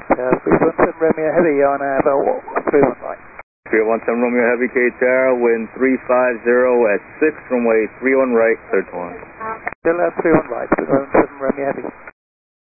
317 Romeo Heavy on Bell 31 right. 317 Romeo Heavy, KTR, wind 350 at 6, runway 31 right, clear to launch. Still 31 right, 317 Romeo Heavy.